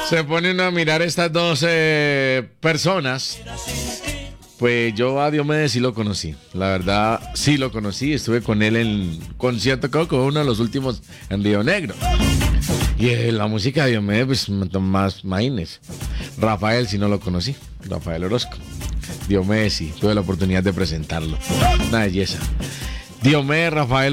Se pone uno a mirar estas dos personas. Pues yo a Diomedes sí lo conocí. La verdad, sí lo conocí. Estuve con él en concierto, creo que fue uno de los últimos en Río Negro. Y la música de Diomedes, pues más maines. Rafael sí no lo conocí. Rafael Orozco. Diomedes sí, tuve la oportunidad de presentarlo. Una belleza. Diomedes, Rafael